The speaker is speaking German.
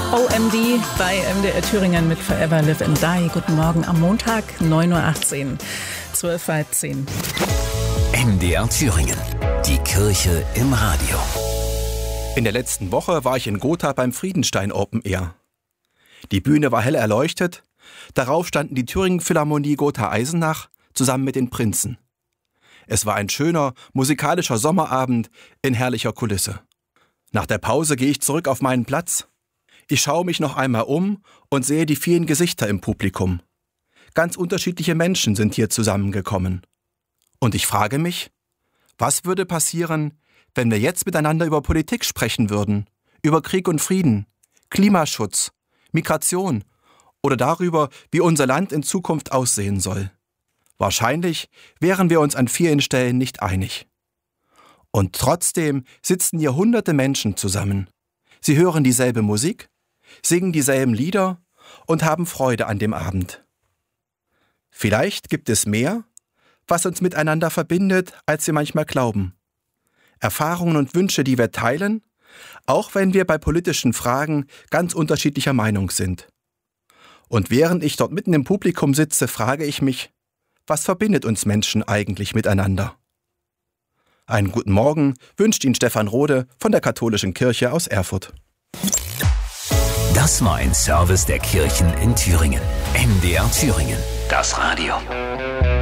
OMD bei MDR Thüringen mit Forever Live and Die. Guten Morgen am Montag, 9.18 Uhr, 12:10. MDR Thüringen, die Kirche im Radio. In der letzten Woche war ich in Gotha beim Friedenstein Open Air. Die Bühne war hell erleuchtet, darauf standen die Thüringen Philharmonie Gotha-Eisenach zusammen mit den Prinzen. Es war ein schöner, musikalischer Sommerabend in herrlicher Kulisse. Nach der Pause gehe ich zurück auf meinen Platz. Ich schaue mich noch einmal um und sehe die vielen Gesichter im Publikum. Ganz unterschiedliche Menschen sind hier zusammengekommen. Und ich frage mich, was würde passieren, wenn wir jetzt miteinander über Politik sprechen würden, über Krieg und Frieden, Klimaschutz, Migration oder darüber, wie unser Land in Zukunft aussehen soll? Wahrscheinlich wären wir uns an vielen Stellen nicht einig. Und trotzdem sitzen hier hunderte Menschen zusammen. Sie hören dieselbe Musik, singen dieselben Lieder und haben Freude an dem Abend. Vielleicht gibt es mehr, was uns miteinander verbindet, als wir manchmal glauben. Erfahrungen und Wünsche, die wir teilen, auch wenn wir bei politischen Fragen ganz unterschiedlicher Meinung sind. Und während ich dort mitten im Publikum sitze, frage ich mich, was verbindet uns Menschen eigentlich miteinander? Einen guten Morgen wünscht Ihnen Stefan Rode von der Katholischen Kirche aus Erfurt. Das war ein Service der Kirchen in Thüringen. MDR Thüringen, das Radio.